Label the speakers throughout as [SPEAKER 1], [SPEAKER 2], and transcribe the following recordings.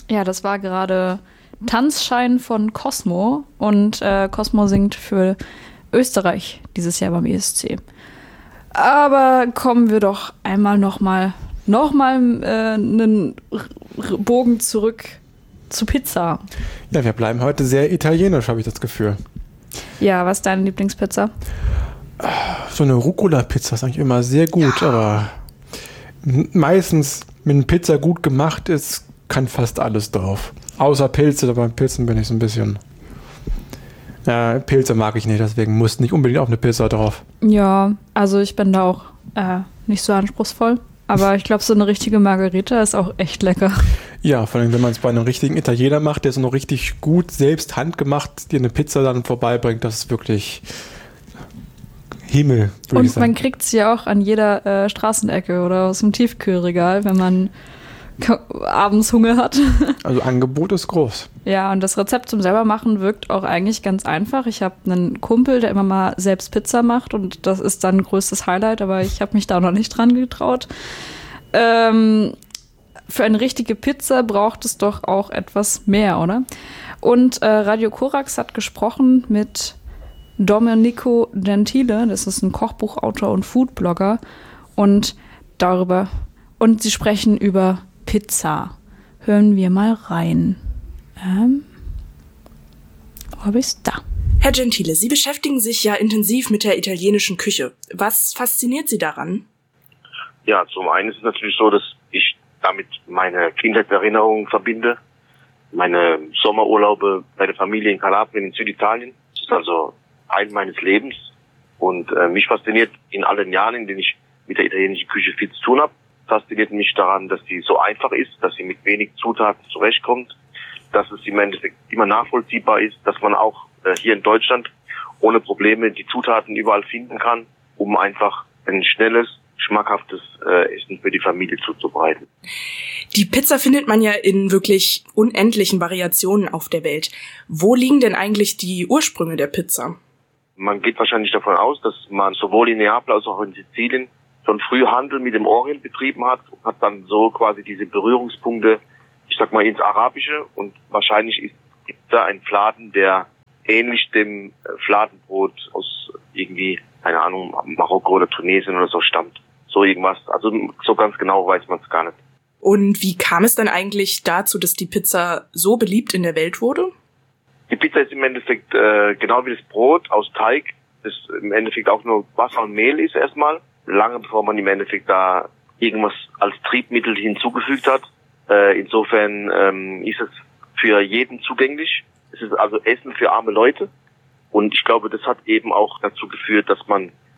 [SPEAKER 1] Ja, das war gerade Tanzschein von Cosmo und Cosmo singt für Österreich dieses Jahr beim ESC. Aber kommen wir doch einmal nochmal einen Bogen zurück zu Pizza.
[SPEAKER 2] Ja, wir bleiben heute sehr italienisch, habe ich das Gefühl.
[SPEAKER 1] Ja, was ist deine Lieblingspizza?
[SPEAKER 2] So eine Rucola-Pizza ist eigentlich immer sehr gut, aber meistens, wenn Pizza gut gemacht ist, kann fast alles drauf. Außer Pilze, aber bei Pilzen bin ich so ein bisschen... Pilze mag ich nicht, deswegen muss nicht unbedingt auf eine Pizza drauf.
[SPEAKER 1] Ja, also ich bin da auch nicht so anspruchsvoll. Aber ich glaube, so eine richtige Margarita ist auch echt lecker.
[SPEAKER 2] Ja, vor allem, wenn man es bei einem richtigen Italiener macht, der so noch richtig gut selbst handgemacht dir eine Pizza dann vorbeibringt, das ist wirklich Himmel, würde ich sagen.
[SPEAKER 1] Und man kriegt sie ja auch an jeder Straßenecke oder aus dem Tiefkühlregal, wenn man abends Hunger hat.
[SPEAKER 2] Also Angebot ist groß.
[SPEAKER 1] Ja, und das Rezept zum selbermachen wirkt auch eigentlich ganz einfach. Ich habe einen Kumpel, der immer mal selbst Pizza macht und das ist dann größtes Highlight, aber ich habe mich da noch nicht dran getraut. Für eine richtige Pizza braucht es doch auch etwas mehr, oder? Und Radio Korax hat gesprochen mit Domenico Gentile, das ist ein Kochbuchautor und Foodblogger, und sie sprechen über Pizza. Hören wir mal rein. Wo habe ich's da?
[SPEAKER 3] Herr Gentile, Sie beschäftigen sich ja intensiv mit der italienischen Küche. Was fasziniert Sie daran?
[SPEAKER 4] Ja, zum einen ist es natürlich so, dass ich damit meine Kindheitserinnerungen verbinde. Meine Sommerurlaube bei der Familie in Kalabrien in Süditalien. Das ist also Teil meines Lebens. Und mich fasziniert in allen Jahren, in denen ich mit der italienischen Küche viel zu tun habe, fasziniert mich daran, dass sie so einfach ist, dass sie mit wenig Zutaten zurechtkommt, dass es im Endeffekt immer nachvollziehbar ist, dass man auch hier in Deutschland ohne Probleme die Zutaten überall finden kann, um einfach ein schnelles, schmackhaftes Essen für die Familie zuzubereiten.
[SPEAKER 3] Die Pizza findet man ja in wirklich unendlichen Variationen auf der Welt. Wo liegen denn eigentlich die Ursprünge der Pizza?
[SPEAKER 4] Man geht wahrscheinlich davon aus, dass man sowohl in Neapel als auch in Sizilien schon früh Handel mit dem Orient betrieben hat und hat dann so quasi diese Berührungspunkte, ich sag mal, ins Arabische, und wahrscheinlich ist Pizza ein Fladen, der ähnlich dem Fladenbrot aus irgendwie, keine Ahnung, Marokko oder Tunesien oder so stammt. So irgendwas. Also so ganz genau weiß man es gar nicht.
[SPEAKER 3] Und wie kam es dann eigentlich dazu, dass die Pizza so beliebt in der Welt wurde?
[SPEAKER 4] Die Pizza ist im Endeffekt genau wie das Brot aus Teig, das im Endeffekt auch nur Wasser und Mehl ist erstmal, lange bevor man im Endeffekt da irgendwas als Triebmittel hinzugefügt hat. Insofern ist es für jeden zugänglich. Es ist also Essen für arme Leute. Und ich glaube, das hat eben auch dazu geführt, dass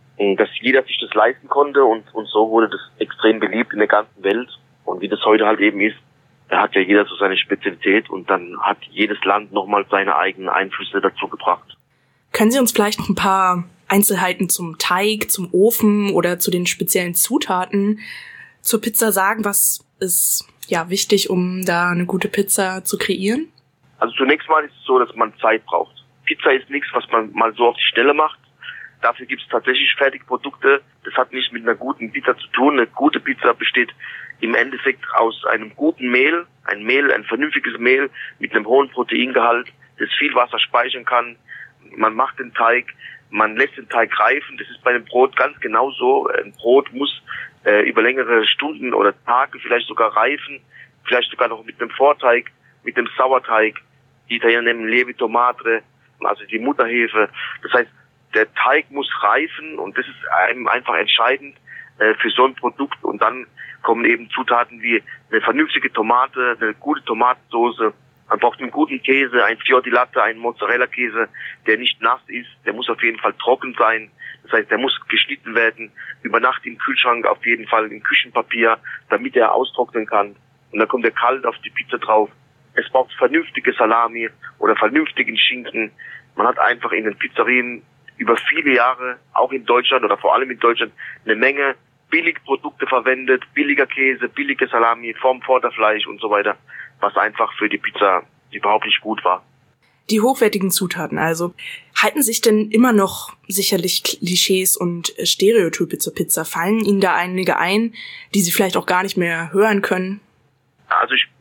[SPEAKER 4] jeder sich das leisten konnte, und so wurde das extrem beliebt in der ganzen Welt. Und wie das heute halt eben ist, da hat ja jeder so seine Spezialität, und dann hat jedes Land nochmal seine eigenen Einflüsse dazu gebracht.
[SPEAKER 3] Können Sie uns vielleicht ein paar Einzelheiten zum Teig, zum Ofen oder zu den speziellen Zutaten zur Pizza sagen? Was ist wichtig, um da eine gute Pizza zu kreieren?
[SPEAKER 4] Also zunächst mal ist es so, dass man Zeit braucht. Pizza ist nichts, was man mal so auf die Stelle macht. Dafür gibt es tatsächlich Fertigprodukte. Das hat nicht mit einer guten Pizza zu tun. Eine gute Pizza besteht im Endeffekt aus einem guten Mehl, ein vernünftiges Mehl mit einem hohen Proteingehalt, das viel Wasser speichern kann. Man macht den Teig, man lässt den Teig reifen. Das ist bei einem Brot ganz genauso. Ein Brot muss über längere Stunden oder Tage vielleicht sogar reifen, vielleicht sogar noch mit einem Vorteig, mit dem Sauerteig. Die Italiener nennen Lievito Madre, also die Mutterhefe. Das heißt, der Teig muss reifen, und das ist einfach entscheidend für so ein Produkt. Und dann kommen eben Zutaten wie eine vernünftige Tomate, eine gute Tomatensauce. Man braucht einen guten Käse, ein Fior di Latte, einen Mozzarella-Käse, der nicht nass ist. Der muss auf jeden Fall trocken sein. Das heißt, der muss geschnitten werden, über Nacht im Kühlschrank, auf jeden Fall in Küchenpapier, damit er austrocknen kann. Und dann kommt er kalt auf die Pizza drauf. Es braucht vernünftige Salami oder vernünftigen Schinken. Man hat einfach in den Pizzerien über viele Jahre, auch in Deutschland oder vor allem in Deutschland, eine Menge Billigprodukte verwendet, billiger Käse, billige Salami vom Vorderfleisch und so weiter, was einfach für die Pizza überhaupt nicht gut war.
[SPEAKER 3] Die hochwertigen Zutaten also. Halten sich denn immer noch sicherlich Klischees und Stereotype zur Pizza? Fallen Ihnen da einige ein, die Sie vielleicht auch gar nicht mehr hören können?
[SPEAKER 4] Also ich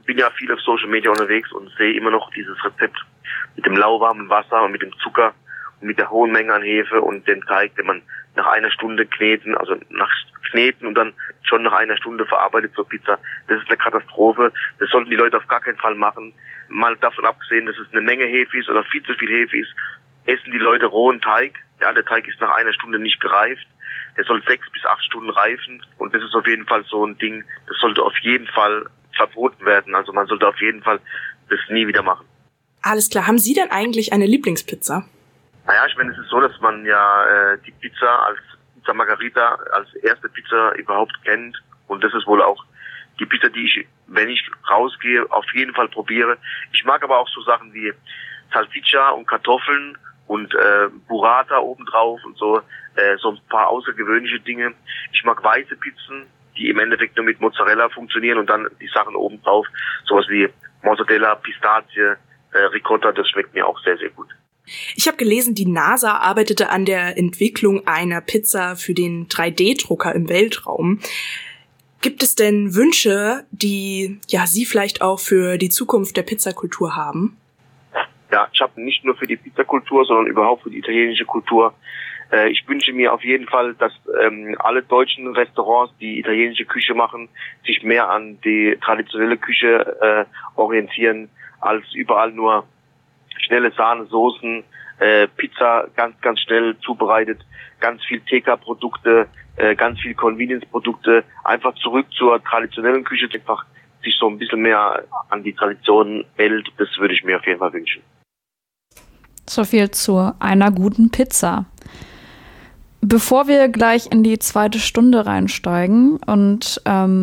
[SPEAKER 4] bin ja viel auf Social Media unterwegs und sehe immer noch dieses Rezept mit dem lauwarmen Wasser und mit dem Zucker und mit der hohen Menge an Hefe und dem Teig, den man nach einer Stunde kneten und dann schon nach einer Stunde verarbeitet zur Pizza. Das ist eine Katastrophe. Das sollten die Leute auf gar keinen Fall machen. Mal davon abgesehen, dass es eine Menge Hefe ist oder viel zu viel Hefe ist, essen die Leute rohen Teig. Ja, der Teig ist nach einer Stunde nicht gereift. Der soll 6 bis 8 Stunden reifen und das ist auf jeden Fall so ein Ding, das sollte auf jeden Fall verboten werden. Also man sollte auf jeden Fall das nie wieder machen.
[SPEAKER 3] Alles klar. Haben Sie denn eigentlich eine Lieblingspizza?
[SPEAKER 4] Naja, ich meine, es ist so, dass man ja die Pizza als Pizza Margherita als erste Pizza überhaupt kennt. Und das ist wohl auch die Pizza, die ich, wenn ich rausgehe, auf jeden Fall probiere. Ich mag aber auch so Sachen wie Salsiccia und Kartoffeln und Burrata obendrauf und so ein paar außergewöhnliche Dinge. Ich mag weiße Pizzen, die im Endeffekt nur mit Mozzarella funktionieren und dann die Sachen obendrauf. Sowas wie Mozzarella, Pistazie, Ricotta, das schmeckt mir auch sehr, sehr gut.
[SPEAKER 3] Ich habe gelesen, die NASA arbeitete an der Entwicklung einer Pizza für den 3D-Drucker im Weltraum. Gibt es denn Wünsche, die Sie vielleicht auch für die Zukunft der Pizzakultur haben?
[SPEAKER 4] Ja, ich habe nicht nur für die Pizzakultur, sondern überhaupt für die italienische Kultur. Ich wünsche mir auf jeden Fall, dass alle deutschen Restaurants, die italienische Küche machen, sich mehr an die traditionelle Küche orientieren, als überall nur schnelle Sahnesoßen, Pizza ganz, ganz schnell zubereitet, ganz viel TK-Produkte, ganz viel Convenience-Produkte, einfach zurück zur traditionellen Küche, einfach sich so ein bisschen mehr an die Tradition hält, das würde ich mir auf jeden Fall wünschen.
[SPEAKER 1] So viel zu einer guten Pizza. Bevor wir gleich in die zweite Stunde reinsteigen und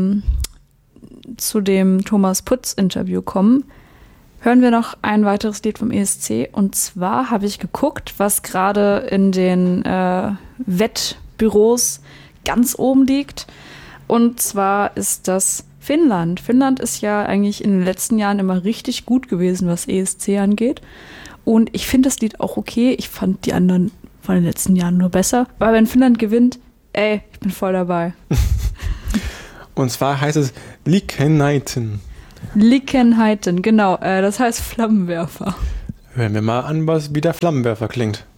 [SPEAKER 1] zu dem Thomas Putz-Interview kommen, hören wir noch ein weiteres Lied vom ESC. Und zwar habe ich geguckt, was gerade in den Wettbüros ganz oben liegt. Und zwar ist das Finnland. Finnland ist ja eigentlich in den letzten Jahren immer richtig gut gewesen, was ESC angeht. Und ich finde das Lied auch okay. Ich fand die anderen von den letzten Jahren nur besser. Aber wenn Finnland gewinnt, ich bin voll dabei.
[SPEAKER 2] Und zwar heißt es Likenheiten.
[SPEAKER 1] Likenheiten, genau. Das heißt Flammenwerfer.
[SPEAKER 2] Hören wir mal an, wie der Flammenwerfer klingt.